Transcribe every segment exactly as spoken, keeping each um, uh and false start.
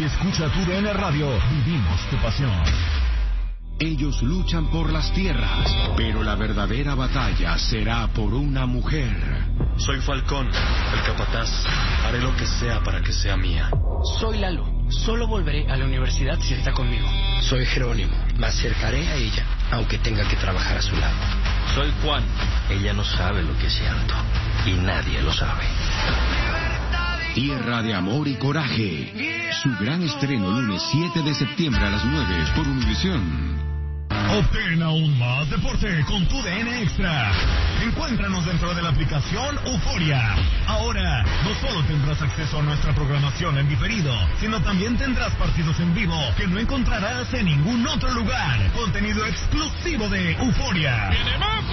Escucha tu D N Radio. Vivimos tu pasión. Ellos luchan por las tierras, pero la verdadera batalla será por una mujer. Soy Falcón, el capataz. Haré lo que sea para que sea mía. Soy Lalo. Solo volveré a la universidad si está conmigo. Soy Jerónimo. Me acercaré a ella, aunque tenga que trabajar a su lado. Soy Juan. Ella no sabe lo que siento, y nadie lo sabe. Tierra de amor y coraje. Su gran estreno lunes siete de septiembre a las nueve por Univisión. Obtén aún más deporte con tu D N Extra. Encuéntranos dentro de la aplicación Euforia. Ahora, no solo tendrás acceso a nuestra programación en diferido, sino también tendrás partidos en vivo que no encontrarás en ningún otro lugar. Contenido exclusivo de Euforia. ¡Viene Messi!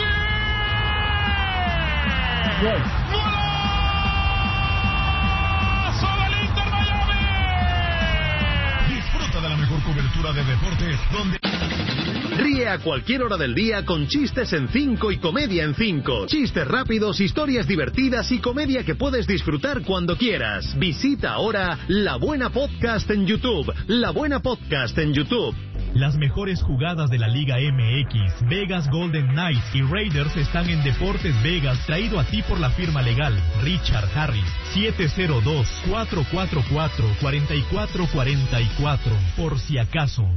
¡Gol! ¡Golazo del Inter Miami! Disfruta de la mejor cobertura de deportes donde... Ríe a cualquier hora del día con chistes en cinco y comedia en cinco. Chistes rápidos, historias divertidas y comedia que puedes disfrutar cuando quieras. Visita ahora La Buena Podcast en YouTube. La Buena Podcast en YouTube. Las mejores jugadas de la Liga M X, Vegas Golden Knights y Raiders están en Deportes Vegas, traído a ti por la firma legal Richard Harris. siete cero dos, cuatro cuatro cuatro, cuatro cuatro cuatro cuatro, por si acaso.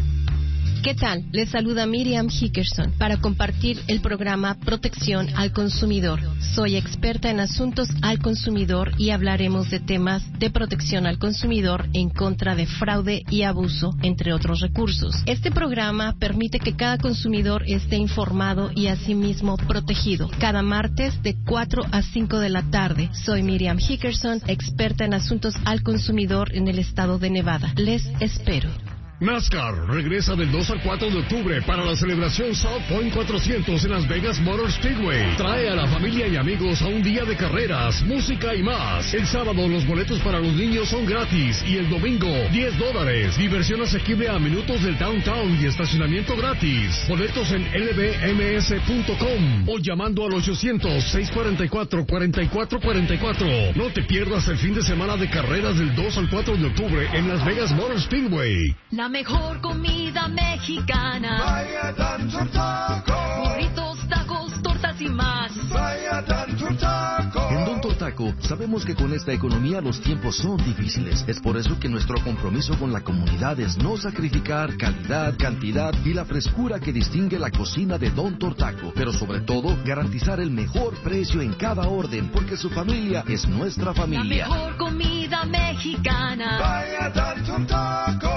¿Qué tal? Les saluda Miriam Hickerson para compartir el programa Protección al Consumidor. Soy experta en asuntos al consumidor y hablaremos de temas de protección al consumidor en contra de fraude y abuso, entre otros recursos. Este programa permite que cada consumidor esté informado y asimismo protegido. Cada martes de cuatro a cinco de la tarde. Soy Miriam Hickerson, experta en asuntos al consumidor en el estado de Nevada. Les espero. NASCAR regresa del dos al cuatro de octubre para la celebración South Point cuatrocientos en Las Vegas Motor Speedway. Trae a la familia y amigos a un día de carreras, música y más. El sábado los boletos para los niños son gratis y el domingo diez dólares. Diversión asequible a minutos del downtown y estacionamiento gratis. Boletos en L B M S punto com o llamando al ochocientos, seiscientos cuarenta y cuatro, cuarenta y cuatro cuarenta y cuatro. No te pierdas el fin de semana de carreras del dos al cuatro de octubre en Las Vegas Motor Speedway. La mejor comida mexicana. Vaya Don Taco. Burritos, tacos, tortas y más. Vaya Don Taco. En Don Taco sabemos que con esta economía los tiempos son difíciles. Es por eso que nuestro compromiso con la comunidad es no sacrificar calidad, cantidad y la frescura que distingue la cocina de Don Taco. Pero sobre todo, garantizar el mejor precio en cada orden, porque su familia es nuestra familia. La mejor comida mexicana. Vaya Don Taco.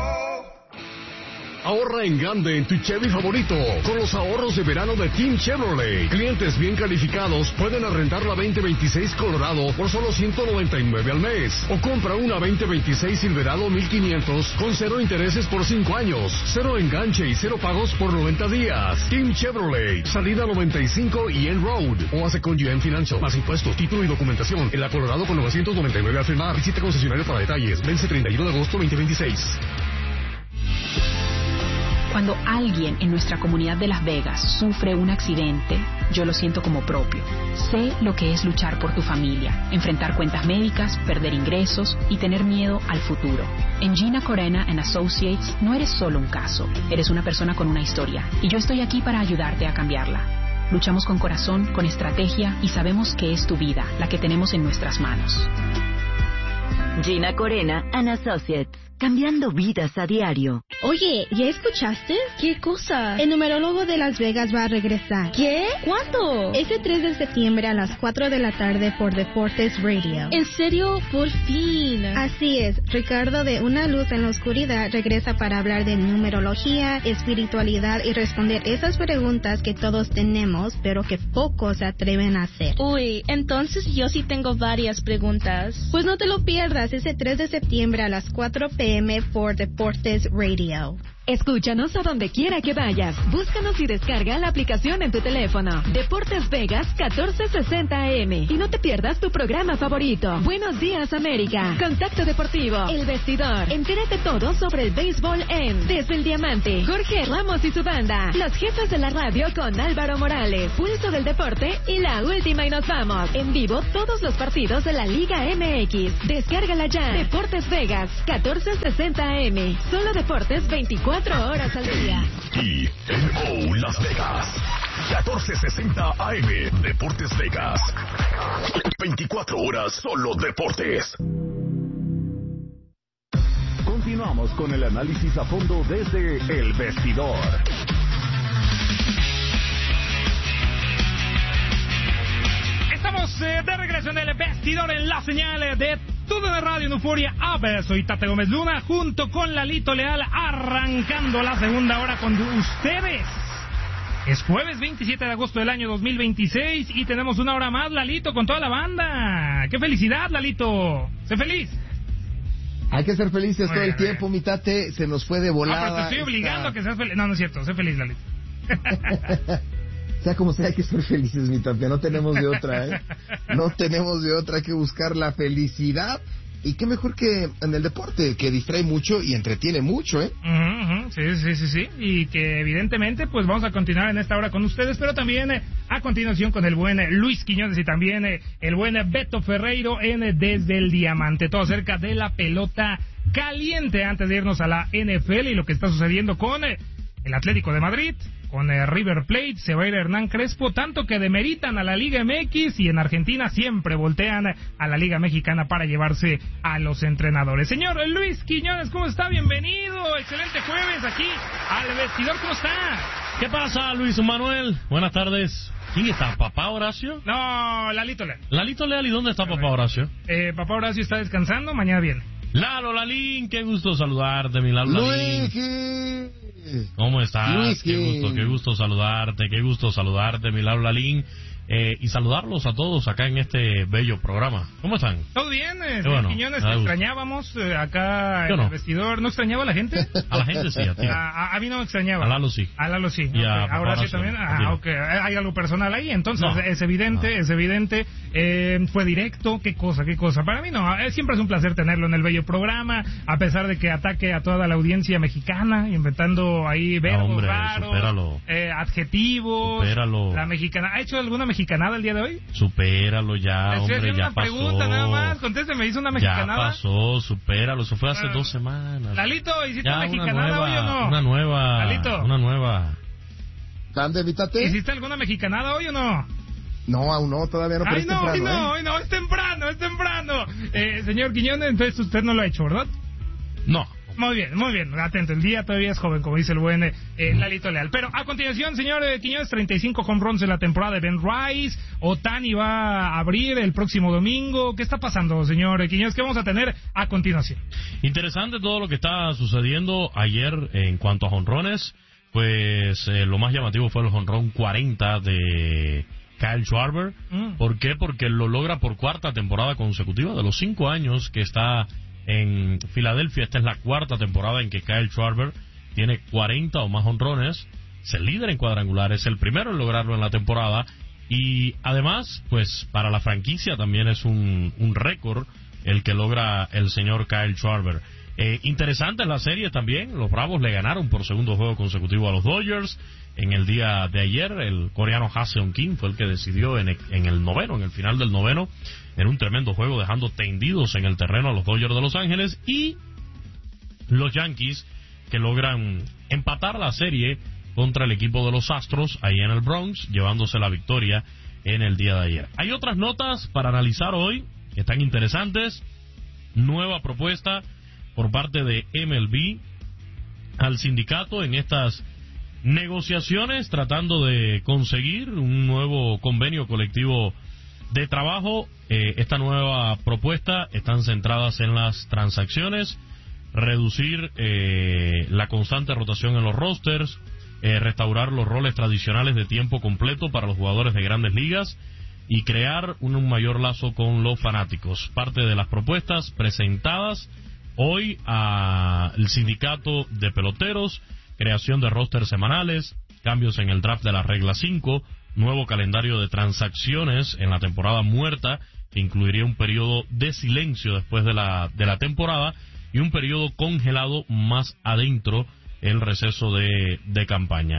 Ahorra en grande en tu Chevy favorito con los ahorros de verano de Team Chevrolet. Clientes bien calificados pueden arrendar la veinte veintiséis Colorado por solo ciento noventa y nueve al mes. O compra una veinte veintiséis Silverado mil quinientos con cero intereses por cinco años, cero enganche y cero pagos por noventa días. Team Chevrolet, salida noventa y cinco y N Road. O hace con G M Financial. Más impuestos, título y documentación. En la Colorado con novecientos noventa y nueve al firmar. Visita concesionario para detalles. Vence treinta y uno de agosto veinte veintiséis. Cuando alguien en nuestra comunidad de Las Vegas sufre un accidente, yo lo siento como propio. Sé lo que es luchar por tu familia, enfrentar cuentas médicas, perder ingresos y tener miedo al futuro. En Gina Corena and Associates no eres solo un caso, eres una persona con una historia y yo estoy aquí para ayudarte a cambiarla. Luchamos con corazón, con estrategia y sabemos que es tu vida la que tenemos en nuestras manos. Gina Corena and Associates. Cambiando vidas a diario. Oye, ¿ya escuchaste? ¿Qué cosa? El numerólogo de Las Vegas va a regresar. ¿Qué? ¿Cuándo? Ese tres de septiembre a las cuatro de la tarde por Deportes Radio. ¿En serio? Por fin. Así es. Ricardo de Una Luz en la Oscuridad regresa para hablar de numerología, espiritualidad y responder esas preguntas que todos tenemos, pero que pocos se atreven a hacer. Uy, entonces yo sí tengo varias preguntas. Pues no te lo pierdas ese tres de septiembre a las cuatro p m por Deportes Radio. Escúchanos a donde quiera que vayas. Búscanos y descarga la aplicación en tu teléfono. Deportes Vegas catorce sesenta A M. Y no te pierdas tu programa favorito. Buenos días, América. Contacto Deportivo. El Vestidor. Entérate todo sobre el béisbol en Desde el Diamante. Jorge Ramos y su banda. Los jefes de la radio con Álvaro Morales. Pulso del Deporte y la última y nos vamos. En vivo todos los partidos de la Liga M X. Descárgala ya. Deportes Vegas catorce sesenta A M. Solo deportes veinticuatro horas al día. Y N O Las Vegas, catorce sesenta A M, Deportes Vegas. veinticuatro horas solo deportes. Continuamos con el análisis a fondo desde El Vestidor. Estamos eh, de regreso en El Vestidor en la señal de Todo de Radio en Euforia. A ver, soy Tate Gómez Luna junto con Lalito Leal arrancando la segunda hora con ustedes. Es jueves veintisiete de agosto del año dos mil veintiséis y tenemos una hora más, Lalito, con toda la banda. ¡Qué felicidad, Lalito! ¡Sé feliz! Hay que ser felices todo el tiempo, mi Tate. Se nos fue de volada. Ah, pero te estoy obligando a que seas feliz. No, no es cierto. Sé feliz, Lalito. Sea como sea, hay que ser felices, mi Tapia. No tenemos de otra, ¿eh? No tenemos de otra. Hay que buscar la felicidad. Y qué mejor que en el deporte, que distrae mucho y entretiene mucho, ¿eh? Uh-huh, uh-huh. Sí, sí, sí, sí. Y que evidentemente, pues vamos a continuar en esta hora con ustedes, pero también eh, a continuación con el buen eh, Luis Quiñones y también eh, el buen eh, Beto Ferreiro en eh, Desde el Diamante. Todo acerca de la pelota caliente antes de irnos a la N F L y lo que está sucediendo con eh, el Atlético de Madrid, con el River Plate. Se va a ir Hernán Crespo, tanto que demeritan a la Liga M X y en Argentina siempre voltean a la Liga Mexicana para llevarse a los entrenadores. Señor Luis Quiñones, ¿cómo está? Bienvenido, excelente jueves aquí al Vestidor, ¿cómo está? ¿Qué pasa, Luis Manuel? Buenas tardes. ¿Quién está? ¿Papá Horacio? No, Lalito Leal. Lalito Leal, ¿y dónde está Papá Horacio? Eh, Papá Horacio está descansando, mañana viene. Lalo Lalín, qué gusto saludarte, mi Lalo Lalín. ¿Cómo estás? Luis, qué gusto, qué gusto saludarte, qué gusto saludarte, mi Lalo Lalín. Eh, y saludarlos a todos acá en este bello programa. ¿Cómo están? Todo bien, eh, bueno, Quiñones, te extrañábamos eh, acá en no. el Vestidor. ¿No extrañaba a la gente? A la gente sí, a ti. A, a, a mí no me extrañaba. A Lalo sí. A Lalo sí. Y okay. a Ahora sí también. Ah, ok. Hay algo personal ahí, entonces no. es evidente, no. es evidente. Eh, fue directo, qué cosa, qué cosa. Para mí no, eh, siempre es un placer tenerlo en el bello programa, a pesar de que ataque a toda la audiencia mexicana, inventando ahí verbos no, hombre, raros, eh, adjetivos. Supéralo. La mexicana. ¿Ha hecho alguna mexicanada el día de hoy? Supéralo ya, hombre, ya una pasó. Pregunta nada más, contésteme, ¿hizo una mexicanada? Ya pasó, supéralo, eso fue hace ah. dos semanas. Lalito, ¿hiciste ya, una mexicanada una nueva, hoy o no? Una nueva, Lalito. una nueva. ¿Hiciste alguna mexicanada hoy o no? No, aún no, todavía no, pero Ay, es no, temprano, ay, no, ¿eh? ay, no, es temprano, es temprano. Eh, señor Quiñones, entonces usted no lo ha hecho, ¿verdad? No. Muy bien, muy bien, atento, el día todavía es joven, como dice el buen eh, Lalito Leal. Pero a continuación, señor eh, Quiñones, treinta y cinco home runs en la temporada de Ben Rice, Otani va a abrir el próximo domingo. ¿Qué está pasando, señor Quiñones? ¿Qué vamos a tener a continuación? Interesante todo lo que está sucediendo ayer en cuanto a jonrones, pues eh, lo más llamativo fue el jonrón cuarenta de Kyle Schwarber. Mm. ¿Por qué? Porque lo logra por cuarta temporada consecutiva. De los cinco años que está en Filadelfia, esta es la cuarta temporada en que Kyle Schwarber tiene cuarenta o más jonrones. Es el líder en cuadrangulares, el primero en lograrlo en la temporada. Y además, pues para la franquicia también es un, un récord el que logra el señor Kyle Schwarber. Eh, interesante es la serie también. Los Bravos le ganaron por segundo juego consecutivo a los Dodgers en el día de ayer. El coreano Ha-Seong Kim fue el que decidió en el, en el noveno, en el final del noveno, en un tremendo juego, dejando tendidos en el terreno a los Dodgers de Los Ángeles. Y los Yankees, que logran empatar la serie contra el equipo de los Astros ahí en el Bronx, llevándose la victoria en el día de ayer. Hay otras notas para analizar hoy que están interesantes. Nueva propuesta por parte de M L B al sindicato en estas negociaciones, tratando de conseguir un nuevo convenio colectivo de trabajo. Eh, esta nueva propuesta están centradas en las transacciones, reducir eh, la constante rotación en los rosters, eh, restaurar los roles tradicionales de tiempo completo para los jugadores de grandes ligas y crear un, un mayor lazo con los fanáticos. Parte de las propuestas presentadas hoy al sindicato de peloteros, creación de roster semanales, cambios en el draft de la regla cinco, nuevo calendario de transacciones en la temporada muerta, que incluiría un periodo de silencio después de la, de la temporada y un periodo congelado más adentro, el receso de, de campaña.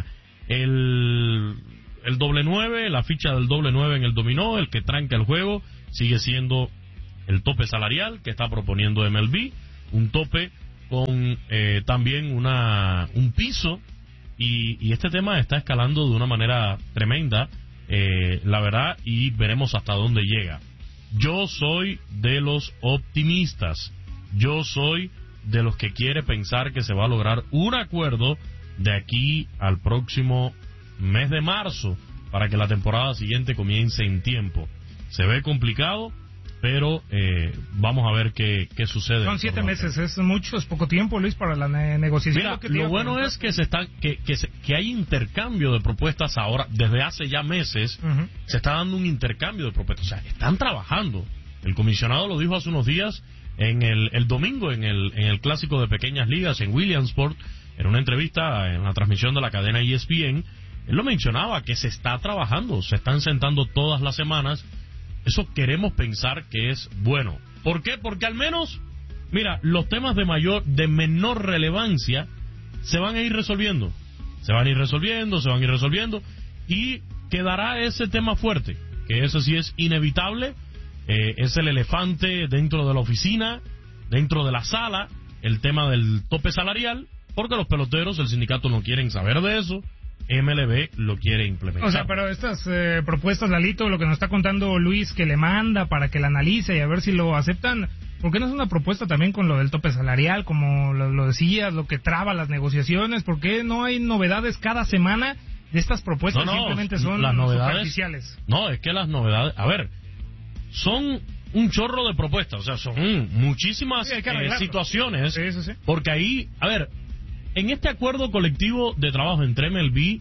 El, el doble nueve, la ficha del doble nueve en el dominó, el que tranca el juego, sigue siendo el tope salarial que está proponiendo M L B, un tope con eh, también una un piso, y, y este tema está escalando de una manera tremenda, eh, la verdad, y veremos hasta dónde llega. Yo soy de los optimistas, yo soy de los que quiere pensar que se va a lograr un acuerdo de aquí al próximo mes de marzo para que la temporada siguiente comience en tiempo. Se ve complicado, pero eh, vamos a ver qué, qué sucede. Son siete meses, es mucho, es poco tiempo, Luis, para la ne negociación. Mira, lo que lo bueno es que se está, que, que, se, que hay intercambio de propuestas ahora, desde hace ya meses, uh-huh. se está dando un intercambio de propuestas, o sea, están trabajando. El comisionado lo dijo hace unos días, en el, el domingo, en el, en el clásico de pequeñas ligas, en Williamsport, en una entrevista, en la transmisión de la cadena E S P N, él lo mencionaba, que se está trabajando, se están sentando todas las semanas. Eso queremos pensar que es bueno. ¿Por qué? Porque al menos, mira, los temas de mayor, de menor relevancia se van a ir resolviendo. Se van a ir resolviendo, se van a ir resolviendo. Y quedará ese tema fuerte, que eso sí es inevitable. Eh, es el elefante dentro de la oficina, dentro de la sala, el tema del tope salarial, porque los peloteros, el sindicato no quieren saber de eso. M L B lo quiere implementar. O sea, pero estas eh, propuestas, Lalito, lo que nos está contando Luis, que le manda para que la analice y a ver si lo aceptan, ¿por qué no es una propuesta también con lo del tope salarial, como lo, lo decías, lo que traba las negociaciones? ¿Por qué no hay novedades cada semana de estas propuestas? No, no, simplemente son las novedades, superficiales. No, es que las novedades, a ver, son un chorro de propuestas, o sea, son muchísimas sí, eh, situaciones, sí, sí, sí. Porque ahí, a ver, en este acuerdo colectivo de trabajo entre M L B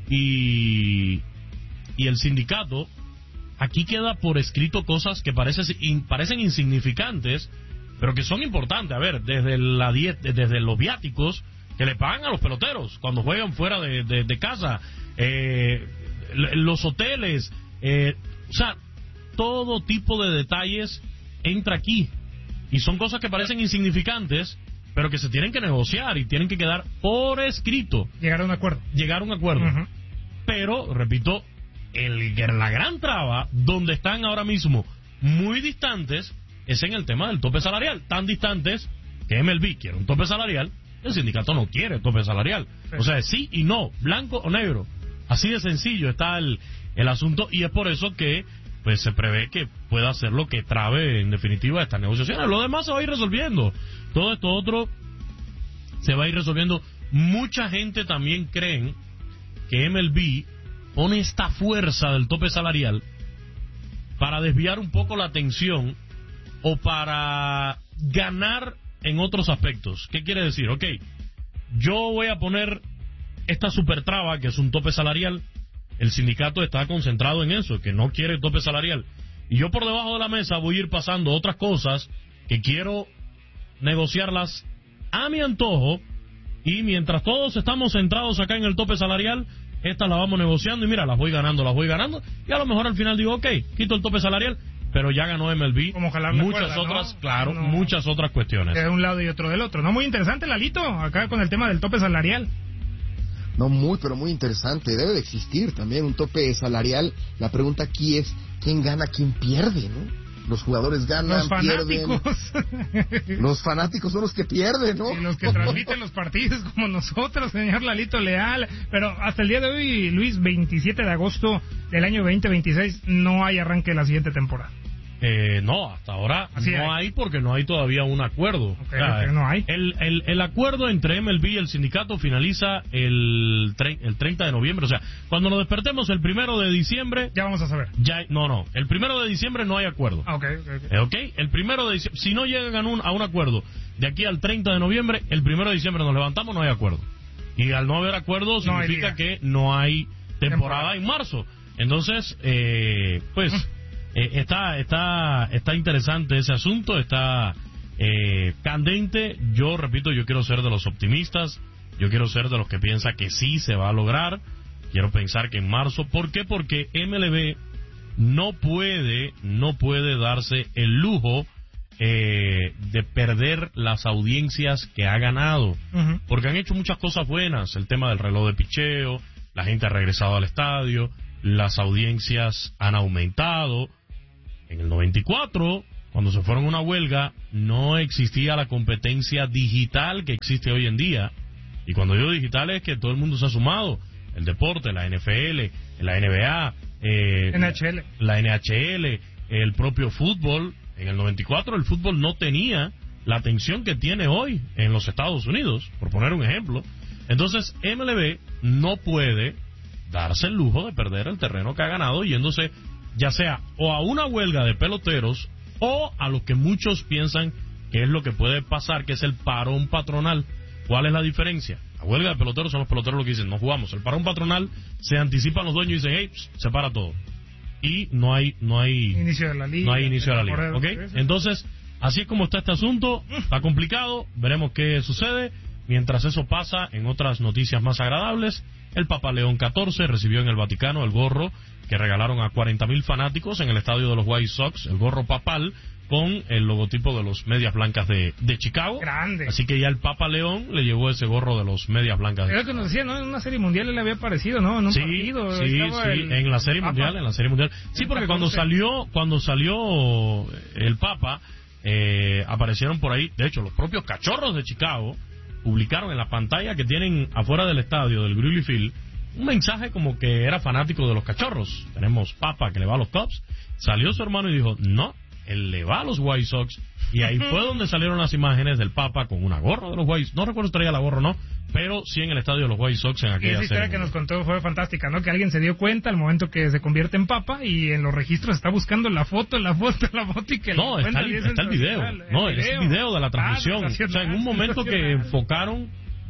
y, y el sindicato, aquí queda por escrito cosas que parece, in, parecen insignificantes, pero que son importantes. A ver, desde, la diet, desde los viáticos que le pagan a los peloteros cuando juegan fuera de, de, de casa, eh, los hoteles, eh, o sea, todo tipo de detalles entra aquí. Y son cosas que parecen insignificantes, pero que se tienen que negociar y tienen que quedar por escrito. Llegar a un acuerdo. Llegar a un acuerdo. Uh-huh. Pero, repito, el, la gran traba, donde están ahora mismo muy distantes, es en el tema del tope salarial. Tan distantes que M L B quiere un tope salarial, el sindicato no quiere tope salarial. Sí. O sea, es sí y no, blanco o negro. Así de sencillo está el, el asunto, y es por eso que pues se prevé que pueda ser lo que trabe en definitiva estas negociaciones. Lo demás se va a ir resolviendo. Todo esto otro se va a ir resolviendo. Mucha gente también creen que M L B pone esta fuerza del tope salarial para desviar un poco la atención o para ganar en otros aspectos. ¿Qué quiere decir? Ok, yo voy a poner esta super traba que es un tope salarial. El sindicato está concentrado en eso, que no quiere tope salarial. Y yo por debajo de la mesa voy a ir pasando otras cosas que quiero negociarlas a mi antojo. Y mientras todos estamos centrados acá en el tope salarial, estas las vamos negociando y mira, las voy ganando, las voy ganando. Y a lo mejor al final digo, ok, quito el tope salarial, pero ya ganó M L B. Como jalar muchas cuerda, otras, ¿no? claro, no, muchas otras cuestiones. De un lado y otro del otro. No, muy interesante, Lalito, acá con el tema del tope salarial. No, muy, pero muy interesante. Debe de existir también un tope salarial. La pregunta aquí es, ¿quién gana, quién pierde, no? Los jugadores ganan, los fanáticos. pierden. Los fanáticos son los que pierden, ¿no? Y los que transmiten los partidos como nosotros, señor Lalito Leal. Pero hasta el día de hoy, Luis, veintisiete de agosto del año veinte veintiséis, no hay arranque de la siguiente temporada. Eh, no, hasta ahora Así no hay. hay porque no hay todavía un acuerdo. Okay, o sea, okay, no hay. El, el, el acuerdo entre M L B y el sindicato finaliza el, tre el treinta de noviembre. O sea, cuando nos despertemos el primero de diciembre... Ya vamos a saber. Ya, no, no. El primero de diciembre no hay acuerdo. Ah, okay, okay, okay. Eh, ok, el primero de diciembre... Si no llegan a un, a un acuerdo de aquí al treinta de noviembre, el primero de diciembre nos levantamos, no hay acuerdo. Y al no haber acuerdo no significa que no hay temporada, temporada en marzo. Entonces, eh, pues... Eh, está está está interesante ese asunto, está eh, candente. Yo repito, yo quiero ser de los optimistas, yo quiero ser de los que piensa que sí se va a lograr. Quiero pensar que en marzo. ¿Por qué? Porque M L B no puede, no puede darse el lujo eh, de perder las audiencias que ha ganado. Uh-huh. Porque han hecho muchas cosas buenas. El tema del reloj de picheo, la gente ha regresado al estadio, las audiencias han aumentado. En el noventa y cuatro, cuando se fueron a una huelga, no existía la competencia digital que existe hoy en día. Y cuando digo digital es que todo el mundo se ha sumado. El deporte, la N F L, la N B A, eh, N H L. la N H L, el propio fútbol. En el noventa y cuatro el fútbol no tenía la atención que tiene hoy en los Estados Unidos, por poner un ejemplo. Entonces M L B no puede darse el lujo de perder el terreno que ha ganado yéndose ya sea o a una huelga de peloteros o a lo que muchos piensan que es lo que puede pasar, que es el parón patronal. ¿Cuál es la diferencia? La huelga de peloteros son los peloteros los que dicen, no jugamos. El parón patronal, se anticipan los dueños y dicen, hey, pss, se para todo. Y no hay, no hay inicio de la liga. No hay inicio de la liga, ¿ok? Entonces, así es como está este asunto, está complicado, veremos qué sucede. Mientras eso pasa, en otras noticias más agradables, el Papa León catorce recibió en el Vaticano el gorro que regalaron a cuarenta mil fanáticos en el estadio de los White Sox, el gorro papal, con el logotipo de los Medias Blancas de, de Chicago. Grande. Así que ya el Papa León le llevó ese gorro de los Medias Blancas. Era que nos decía, ¿no? En una serie mundial le había aparecido, ¿no? En un sí, partido. Sí, sí, el... en la serie Papa. mundial, en la serie mundial. Sí, porque cuando salió, cuando salió el Papa, eh, aparecieron por ahí, de hecho, los propios Cachorros de Chicago publicaron en la pantalla que tienen afuera del estadio, del Wrigley Field, un mensaje como que era fanático de los Cachorros. Tenemos Papa que le va a los Cubs. Salió su hermano y dijo, no, él le va a los White Sox, y ahí fue donde salieron las imágenes del Papa con una gorra de los White Sox. No recuerdo si traía la gorra o no, pero sí en el estadio de los White Sox en aquella serie. Y esa historia que nos contó fue fantástica, ¿no? Que alguien se dio cuenta al momento que se convierte en Papa y en los registros está buscando la foto, la foto, la foto y que no, le está el, está el video. El no, video. Es el video de la transmisión. Ah, o sea, en un momento que enfocaron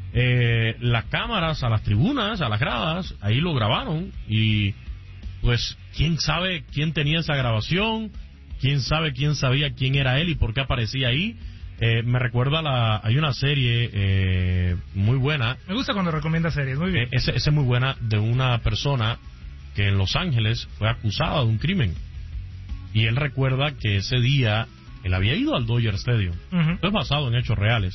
eh, las cámaras a las tribunas, a las gradas, ahí lo grabaron y pues quién sabe quién tenía esa grabación. ¿Quién sabe quién sabía quién era él y por qué aparecía ahí? Eh, me recuerda la... Hay una serie eh, muy buena. Me gusta cuando recomienda series, muy bien. Eh, esa es muy buena, de una persona que en Los Ángeles fue acusada de un crimen. Y él recuerda que ese día él había ido al Dodger Stadium. Uh-huh. Esto es basado en hechos reales.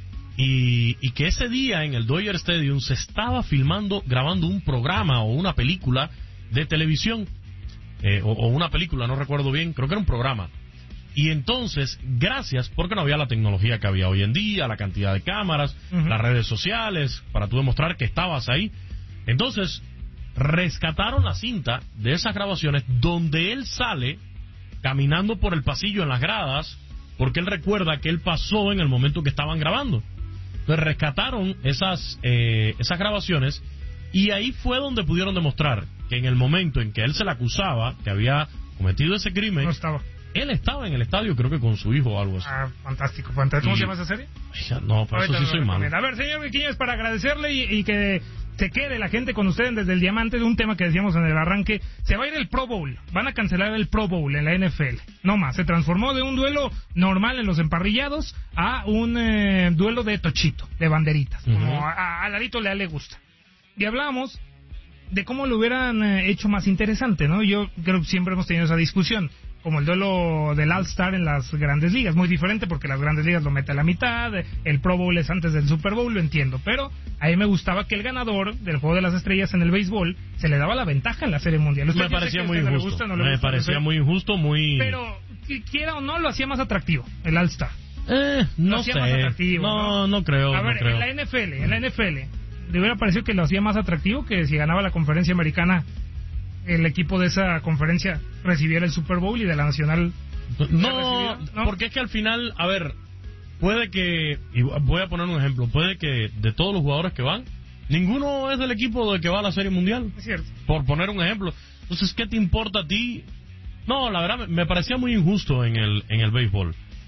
Y, y que ese día en el Dodger Stadium se estaba filmando, grabando un programa o una película de televisión. Eh, o, o una película, no recuerdo bien, creo que era un programa. Y entonces, gracias, porque no había la tecnología que había hoy en día, la cantidad de cámaras, uh-huh. las redes sociales, para tú demostrar que estabas ahí. Entonces, rescataron la cinta de esas grabaciones donde él sale caminando por el pasillo en las gradas, porque él recuerda que él pasó en el momento que estaban grabando. Entonces, rescataron esas, eh, esas grabaciones. Y ahí fue donde pudieron demostrar que en el momento en que él se le acusaba que había cometido ese crimen, no estaba. Él estaba en el estadio, creo que con su hijo o algo así. Ah, fantástico, fantástico. ¿Cómo y... se llama esa serie? No, por eso sí soy malo. A ver, señor Quiñones, para agradecerle y, y que se quede la gente con ustedes desde el Diamante, de un tema que decíamos en el arranque, se va a ir el Pro Bowl, van a cancelar el Pro Bowl en la N F L. No más, se transformó de un duelo normal en los emparrillados a un eh, duelo de tochito, de banderitas, uh-huh. como a, a, a Larito Leal le gusta. Y hablábamos de cómo lo hubieran eh, hecho más interesante, ¿no? Yo creo que siempre hemos tenido esa discusión, como el duelo del All-Star en las grandes ligas, muy diferente porque las grandes ligas lo mete a la mitad, el Pro Bowl es antes del Super Bowl, lo entiendo, pero a mí me gustaba que el ganador del Juego de las Estrellas en el béisbol se le daba la ventaja en la Serie Mundial. Usted, me parecía muy injusto, no gusta, no me gusta, parecía muy injusto, muy... Pero, quiera o no, lo hacía más atractivo, el All-Star. Eh, no sé, más atractivo, no, no, no creo, A ver, no creo. en la N F L, en la N F L... le hubiera parecido que lo hacía más atractivo que si ganaba la conferencia americana, el equipo de esa conferencia recibiera el Super Bowl y de la nacional no, no, porque es que al final, a ver, puede que, y voy a poner un ejemplo, puede que de todos los jugadores que van, ninguno es del equipo de que va a la Serie Mundial. Es cierto. Por poner un ejemplo. Entonces, ¿qué te importa a ti? No, la verdad, me parecía muy injusto en el en el béisbol.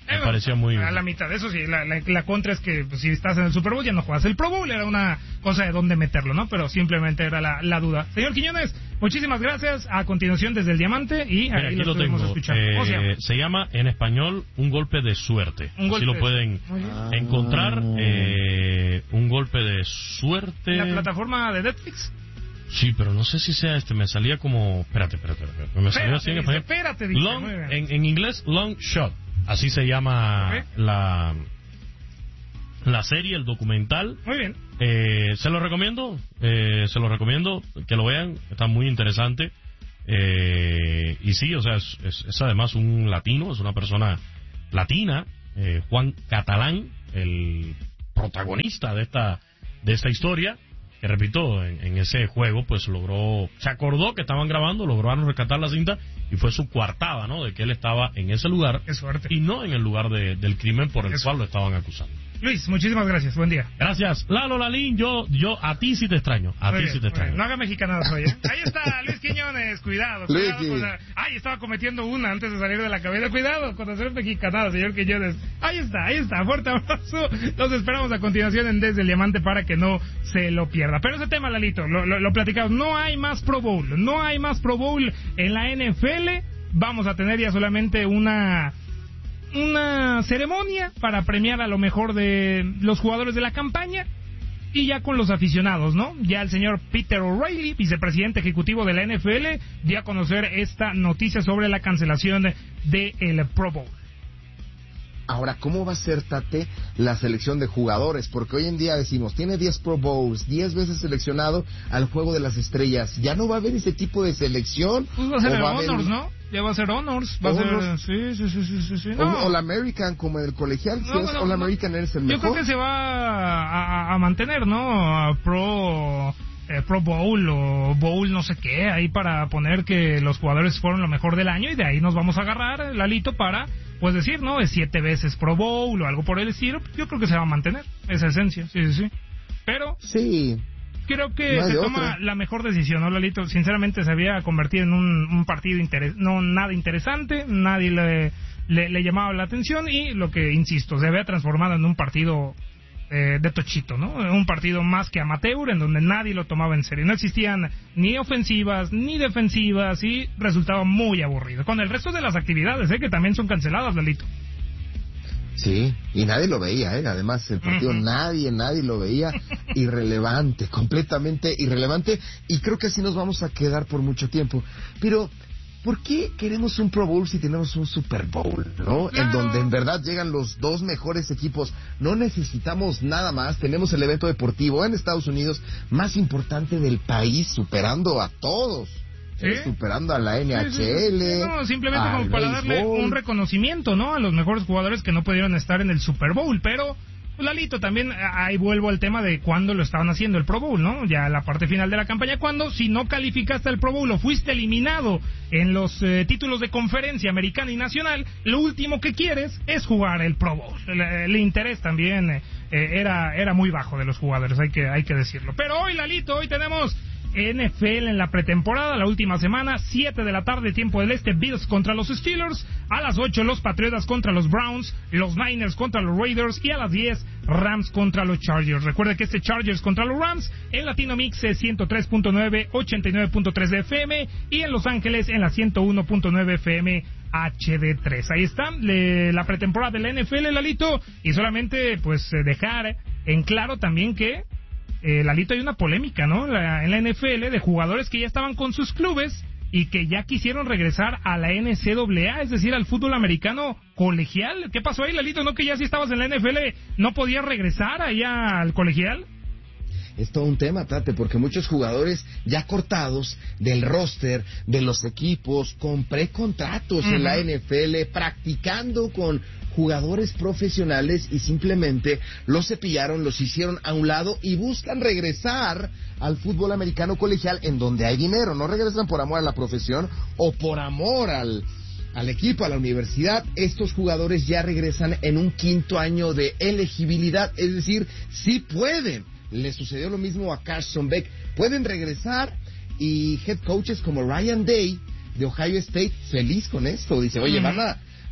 Me parecía muy... A la mitad, eso sí, la, la, la contra es que pues, si estás en el Super Bowl ya no juegas el Pro Bowl, era una cosa de dónde meterlo, ¿no? Pero simplemente era la, la duda. Señor Quiñones, muchísimas gracias. A continuación desde el Diamante y Mira, ahí aquí lo lo estuvimos tengo. escuchando. Eh, ¿Cómo se llama? se llama en español Un golpe de suerte. Un golpe Así lo de pueden suerte. encontrar. Eh, un golpe de suerte. ¿En la plataforma de Netflix? Sí, pero no sé si sea este. Me salía como... Espérate, espérate, espérate. Me salió así en dice, español. espérate, dice, Long, muy bien. en, en inglés, Long Shot. Así se llama Okay. la, la serie, el documental. Muy bien. Eh, se lo recomiendo. Eh, se lo recomiendo que lo vean. Está muy interesante. Eh, y sí, o sea, es, es, es además un latino, es una persona latina, eh, Juan Catalán, el protagonista de esta de esta historia, que repito, en, en ese juego pues logró, se acordó que estaban grabando, lograron rescatar la cinta y fue su coartada, ¿no? De que él estaba en ese lugar. Qué suerte. Y no en el lugar de, del crimen por el Qué cual lo estaban acusando. Luis, muchísimas gracias. Buen día. Gracias. Lalo Lalín, yo, yo a ti sí te extraño. A Muy ti bien, sí te muy extraño. bien. No haga mexicanadas hoy, ¿eh? Ahí está, Luis Quiñones. Cuidado, cuidado. Luigi. Con la... Ay, estaba cometiendo una antes de salir de la cabina. Cuidado con hacer mexicanadas, señor Quiñones. Ahí está, ahí está. Fuerte abrazo. Los esperamos a continuación en Desde el Diamante para que no se lo pierda. Pero ese tema, Lalito, lo, lo, lo platicamos. No hay más Pro Bowl. No hay más Pro Bowl en la N F L. Vamos a tener ya solamente una... una ceremonia para premiar a lo mejor de los jugadores de la campaña y ya con los aficionados, ¿no? Ya el señor Peter O'Reilly, vicepresidente ejecutivo de la N F L, dio a conocer esta noticia sobre la cancelación del de Pro Bowl. Ahora, ¿cómo va a ser, Tate, la selección de jugadores? Porque hoy en día decimos, tiene diez Pro Bowls, diez veces seleccionado al Juego de las Estrellas. ¿Ya no va a haber ese tipo de selección? Pues va a ser el va Honors, haber... ¿no? Ya va a ser Honors. Va Honors. a ser... Sí, sí, sí, sí, sí. O, No. All American, como en el colegial. No, si es bueno, All American, eres el Yo mejor. creo que se va a, a, a mantener, ¿no? A Pro... Eh, Pro Bowl o Bowl no sé qué, ahí para poner que los jugadores fueron lo mejor del año y de ahí nos vamos a agarrar, Lalito, para pues decir, ¿no? Es siete veces Pro Bowl o algo por el estilo. Yo creo que se va a mantener esa esencia, sí, sí, sí. Pero sí, creo que no se otra. toma la mejor decisión, ¿no, Lalito? Sinceramente se había convertido en un, un partido interes no nada interesante, nadie le, le, le llamaba la atención y lo que, insisto, se había transformado en un partido eh, de tochito, ¿no? Un partido más que amateur en donde nadie lo tomaba en serio. No existían ni ofensivas ni defensivas y resultaba muy aburrido. Con el resto de las actividades, ¿eh? Que también son canceladas, Lalito. Sí, y nadie lo veía, ¿eh? Además, el partido uh-huh. nadie, nadie lo veía. Irrelevante, completamente irrelevante. Y creo que así nos vamos a quedar por mucho tiempo. Pero, ¿por qué queremos un Pro Bowl si tenemos un Super Bowl, no? Claro. En donde en verdad llegan los dos mejores equipos. No necesitamos nada más. Tenemos el evento deportivo en Estados Unidos más importante del país, superando a todos. ¿Sí? Eh, superando a la N H L. Sí, sí, sí. No, simplemente como para darle un reconocimiento, ¿no? A los mejores jugadores que no pudieron estar en el Super Bowl, pero... Lalito, también ahí vuelvo al tema de cuándo lo estaban haciendo el Pro Bowl, ¿no? Ya la parte final de la campaña, cuando si no calificaste al Pro Bowl o fuiste eliminado en los eh, títulos de conferencia americana y nacional, lo último que quieres es jugar el Pro Bowl. El, el interés también eh, era era muy bajo de los jugadores, hay que hay que decirlo. Pero hoy, Lalito, hoy tenemos N F L en la pretemporada, la última semana, siete de la tarde, tiempo del este, Bills contra los Steelers, a las ocho los Patriotas contra los Browns, los Niners contra los Raiders y a las diez Rams contra los Chargers. Recuerde que este Chargers contra los Rams en Latino Mix es ciento tres punto nueve, ochenta y nueve punto tres de F M y en Los Ángeles en la ciento uno punto nueve F M H D tres. Ahí está le, la pretemporada de la N F L, Lalito, y solamente pues dejar en claro también que Eh, Lalito, hay una polémica, ¿no? La, en la N F L de jugadores que ya estaban con sus clubes y que ya quisieron regresar a la N C A A, es decir, al fútbol americano colegial. ¿Qué pasó ahí, Lalito? ¿No que ya si estabas en la N F L no podías regresar allá al colegial? Es todo un tema, Tate, porque muchos jugadores ya cortados del roster de los equipos con precontratos uh-huh. en la N F L, practicando con jugadores profesionales y simplemente los cepillaron, los hicieron a un lado y buscan regresar al fútbol americano colegial en donde hay dinero. No regresan por amor a la profesión o por amor al, al equipo, a la universidad. Estos jugadores ya regresan en un quinto año de elegibilidad, es decir, sí pueden. Le sucedió lo mismo a Carson Beck. Pueden regresar y head coaches como Ryan Day de Ohio State, feliz con esto. Dice, oye, uh-huh. van a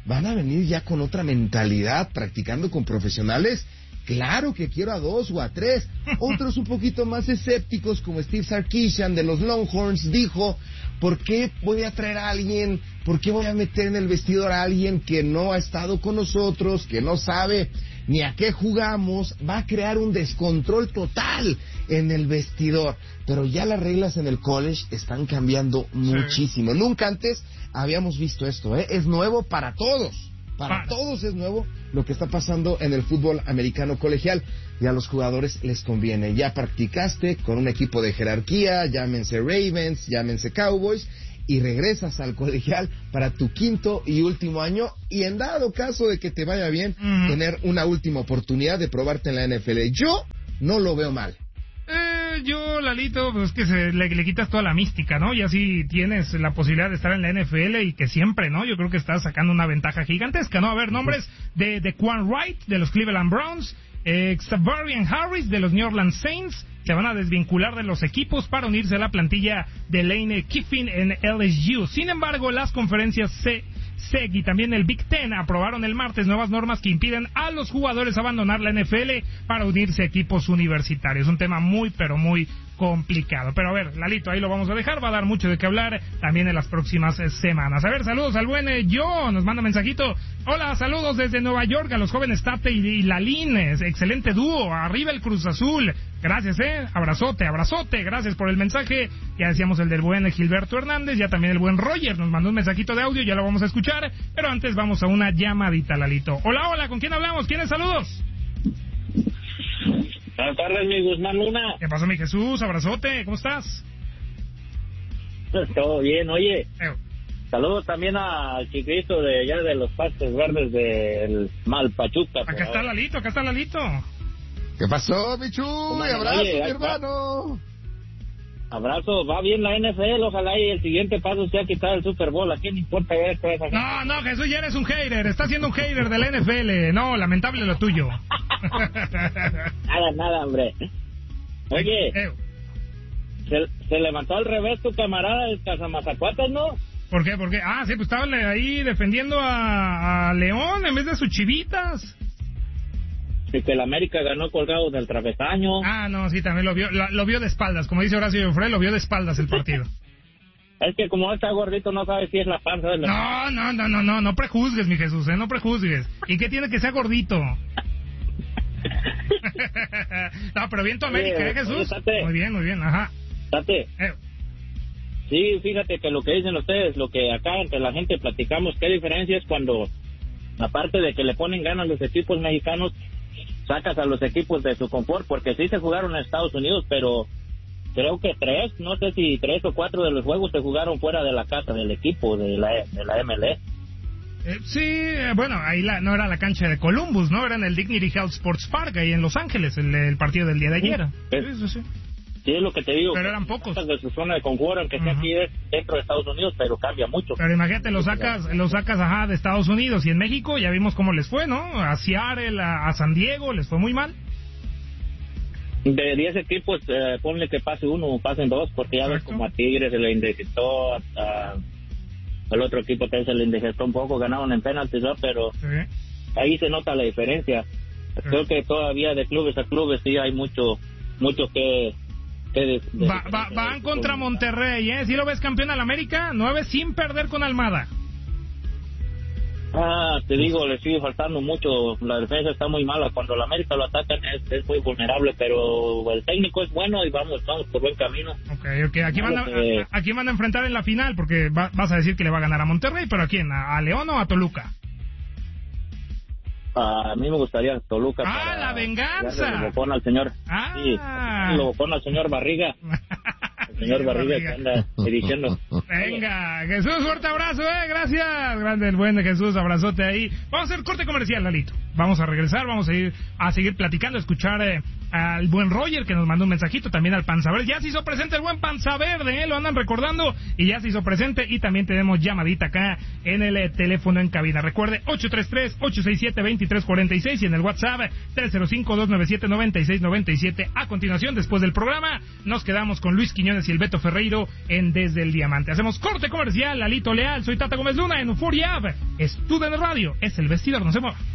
van a venir ya con otra mentalidad, practicando con profesionales. Claro que quiero a dos o a tres. Otros un poquito más escépticos, como Steve Sarkisian de los Longhorns, dijo, ¿por qué voy a traer a alguien? ¿Por qué voy a meter en el vestidor a alguien que no ha estado con nosotros, que no sabe ni a qué jugamos? Va a crear un descontrol total en el vestidor. Pero ya las reglas en el college están cambiando muchísimo. Sí. Nunca antes habíamos visto esto, ¿eh? Es nuevo para todos. Para todos es nuevo lo que está pasando en el fútbol americano colegial, y a los jugadores les conviene. Ya practicaste con un equipo de jerarquía, llámense Ravens, llámense Cowboys, y regresas al colegial para tu quinto y último año, y en dado caso de que te vaya bien, mm. tener una última oportunidad de probarte en la N F L. Yo no lo veo mal. Eh, yo, Lalito, pues que se, le, le quitas toda la mística, ¿no? Y así tienes la posibilidad de estar en la N F L y que siempre, ¿no? Yo creo que estás sacando una ventaja gigantesca, ¿no? A ver, nombres de, de Quan Wright, de los Cleveland Browns, eh, Xavarian Harris, de los New Orleans Saints, se van a desvincular de los equipos para unirse a la plantilla de Lane Kiffin en L S U. Sin embargo, las conferencias C S E C y también el Big Ten aprobaron el martes nuevas normas que impiden a los jugadores abandonar la N F L para unirse a equipos universitarios. Un tema muy, pero muy complicado. Pero a ver, Lalito, ahí lo vamos a dejar. Va a dar mucho de qué hablar también en las próximas eh, semanas. A ver, saludos al buen eh, Yo, nos manda mensajito. Hola, saludos desde Nueva York a los jóvenes Tate y, y Lalín. Excelente dúo. Arriba el Cruz Azul. Gracias, eh. Abrazote, abrazote. Gracias por el mensaje. Ya decíamos el del buen Gilberto Hernández. Ya también el buen Roger nos mandó un mensajito de audio. Ya lo vamos a escuchar. Pero antes vamos a una llamadita, Lalito. Hola, hola. ¿Con quién hablamos? ¿Quiénes saludos? Buenas tardes, mi Guzmán Luna. ¿Qué pasó, mi Jesús? Abrazote. ¿Cómo estás? Pues todo bien. Oye, eh. saludos también al chiquito de allá de los Pastos Verdes del Malpachuca. Acá está Lalito, acá está Lalito. ¿Qué pasó, Michu? Abrazo, oye, mi hermano. Abrazo, va bien la N F L, ojalá y el siguiente paso sea quitar el Super Bowl. ¿A quién importa ver esto? No, no, Jesús, ya eres un hater, estás siendo un hater de la N F L. No, lamentable lo tuyo. Nada, nada, hombre. Oye, eh. se, se levantó al revés tu camarada del Casamazacuatas, ¿no? ¿Por qué? ¿Por qué? Ah, sí, pues estaba ahí defendiendo a, a León en vez de sus Chivitas. Sí, que el América ganó colgado del travesaño. Ah, no, sí, también lo vio, lo, lo vio de espaldas, como dice Horacio Joffre, lo vio de espaldas el partido. Es que como está gordito no sabe si es la panza de la... No, no, no, no, no, no prejuzgues, mi Jesús, ¿eh? No prejuzgues. ¿Y qué tiene que ser gordito? No, pero bien tu América, sí, ¿eh, Jesús? Oye, muy bien, muy bien, ajá. Tate. Eh. Sí, fíjate que lo que dicen ustedes, lo que acá entre la gente platicamos, qué diferencia es cuando, aparte de que le ponen ganas los equipos mexicanos, sacas a los equipos de su confort, porque sí se jugaron en Estados Unidos, pero creo que tres, no sé si tres o cuatro de los juegos se jugaron fuera de la casa del equipo de la, de la M L E. Eh, sí, bueno, ahí la, no era la cancha de Columbus, ¿no? Era en el Dignity Health Sports Park, ahí en Los Ángeles, el, el partido del día de ayer. Sí, es, sí, sí. Sí, es lo que te digo. Pero eran pocos. De su zona de confort, aunque uh-huh. sea aquí dentro de Estados Unidos, pero cambia mucho. Pero imagínate, lo sacas, lo sacas ajá, de Estados Unidos, y en México ya vimos cómo les fue, ¿no? A Seattle, a, a San Diego, les fue muy mal. De diez equipos, eh, ponle que pase uno o pasen dos, porque ya ves como a Tigres se le indigestó, a, a, al otro equipo también se le indigestó un poco, ganaron en penaltis, ¿no? Pero sí. Ahí se nota la diferencia. Sí. Creo que todavía de clubes a clubes sí hay mucho, mucho que... De, de, va, va, van contra Monterrey, ¿eh? ¿Sí lo ves campeón al América? Nueve sin perder con Almada. Ah, te digo, le sigue faltando mucho. La defensa está muy mala. Cuando la América lo atacan es, es muy vulnerable, pero el técnico es bueno y vamos, vamos por buen camino. Ok, ok. ¿A quién, van a, a, a quién van a enfrentar en la final? Porque va, vas a decir que le va a ganar a Monterrey, pero ¿a quién? ¿A, a León o a Toluca? A mí me gustaría Toluca. ¡Ah, para la venganza! Lo pone al señor. ¡Ah! Sí, lo pone al señor Barriga. El señor Barriga, Barriga que anda dirigiendo. Venga, Jesús, fuerte abrazo, eh, gracias. Grande el buen de Jesús, abrazote ahí. Vamos a hacer corte comercial, Lalito. vamos a regresar, vamos a ir a seguir platicando, a escuchar eh, al buen Roger que nos mandó un mensajito, también al Panza Verde. Ya se hizo presente el buen Panza Verde, ¿eh? Lo andan recordando y ya se hizo presente. Y también tenemos llamadita acá en el eh, teléfono en cabina. Recuerde, ocho tres tres, ocho seis siete, dos tres cuatro seis y en el WhatsApp tres cero cinco, dos nueve siete, nueve seis nueve siete. A continuación, después del programa, nos quedamos con Luis Quiñones y el Beto Ferreiro en Desde el Diamante. Hacemos corte comercial, Lalito Leal, soy Tata Gómez Luna en Euforia App. Es tu de radio, es el vestidor, nos vemos.